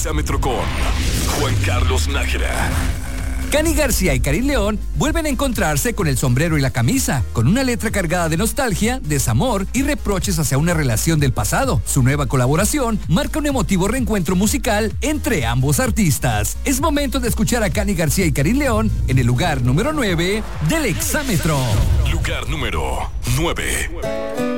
Exámetro con Juan Carlos Nájera. Cani García y Karin León vuelven a encontrarse con el sombrero y la camisa, con una letra cargada de nostalgia, desamor y reproches hacia una relación del pasado. Su nueva colaboración marca un emotivo reencuentro musical entre ambos artistas. Es momento de escuchar a Cani García y Karin León en el lugar número 9 del Exámetro. Lugar número 9.